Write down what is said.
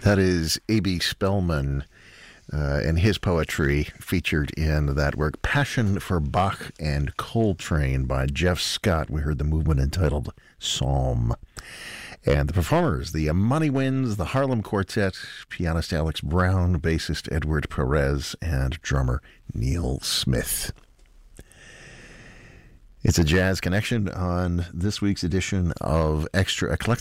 That is A.B. Spellman and his poetry featured in that work, Passion for Bach and Coltrane by Jeff Scott. We heard the movement entitled Psalm. And the performers, the Money Winds, the Harlem Quartet, pianist Alex Brown, bassist Edward Perez, and drummer Neil Smith. It's a jazz connection on this week's edition of Extra Eclectic.